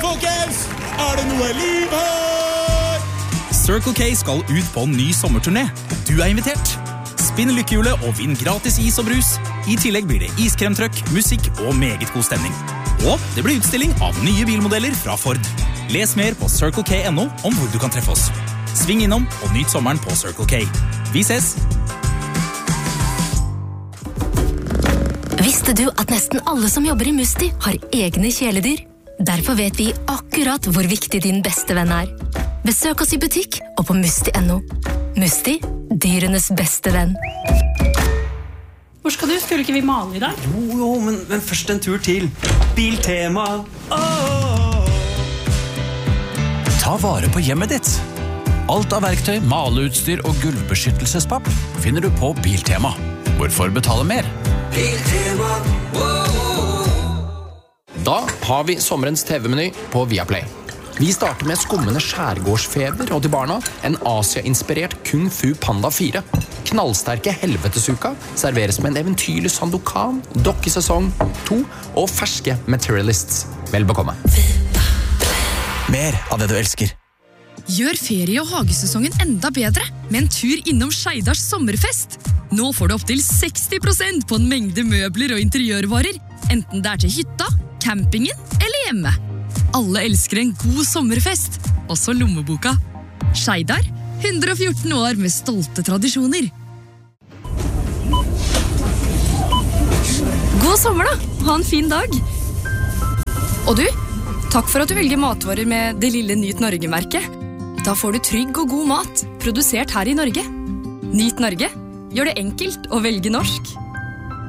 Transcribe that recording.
folkens! Det noe liv her? Circle K skal ut på en ny sommerturné, og du invitert. Spinn lykkehjulet og vinn gratis is og brus. I tillegg blir det iskremtrøkk, musikk og meget god stemning. Og det blir utstilling av nye bilmodeller fra Ford. Les mer på CircleK.no om hvor du kan treffe oss. Sving innom og nyt sommeren på Circle K. Vi ses! Visste du at nesten alle som jobber i Musti har egne kjæledyr? Derfor vet vi akkurat hvor viktig din beste venn er. Besøk oss i butikk og på Musti.no. Musti, dyrenes beste venn. Hvor skal du? Skulle ikke vi male i dag? Jo, men først en tur til Biltema. Ta vare på hjemmet ditt. Alt av verktøy, maleutstyr og gulvbeskyttelsespapp finner du på Biltema. Hvorfor betale mer? Biltema. Da har vi sommerens TV-meny på Viaplay. Vi starter med skummende skjærgårdsfeber og til barna en Asia-inspirert Kung Fu Panda 4. Knallsterke helvetesuka serveres med en eventyrlig Sandokan, dokkesesong 2 og ferske Materialists. Vel bekomme. Mer av det du elsker. Gjør ferie- og hagesesongen enda bedre med en tur innom Skeidars sommerfest. Nå får du opp til 60% på en mengde møbler og interiørvarer, enten det er til hytta, campingen eller hjemme. Alle elsker en god sommerfest, også lommeboka. Skeidar, 114 år med stolte tradisjoner. God sommer da, ha en fin dag. Og du, takk for at du velger matvarer med det lille Nyt Norge-merket. Da får du trygg og god mat, produsert her i Norge. Nyt Norge, gjør det enkelt å velge norsk.